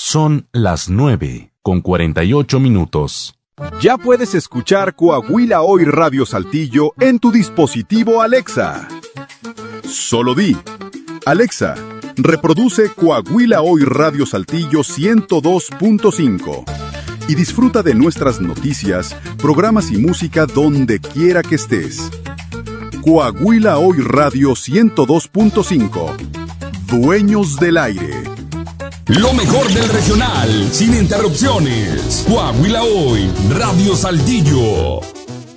Son las 9:48. Ya puedes escuchar Coahuila Hoy Radio Saltillo en tu dispositivo Alexa. Solo di: Alexa, reproduce Coahuila Hoy Radio Saltillo 102.5 y disfruta de nuestras noticias, programas y música donde quiera que estés. Coahuila Hoy Radio 102.5. Dueños del aire. Lo mejor del regional, sin interrupciones. Coahuila Hoy, Radio Saltillo.